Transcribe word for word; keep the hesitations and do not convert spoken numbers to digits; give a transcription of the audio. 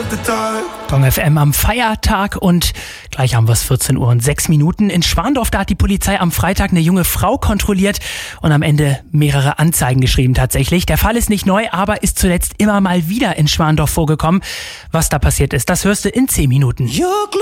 Kong F M am Feiertag und gleich haben wir es vierzehn Uhr und sechs Minuten. In Schwandorf, da hat die Polizei am Freitag eine junge Frau kontrolliert und am Ende mehrere Anzeigen geschrieben tatsächlich. Der Fall ist nicht neu, aber ist zuletzt immer mal wieder in Schwandorf vorgekommen. Was da passiert ist, das hörst du in zehn Minuten.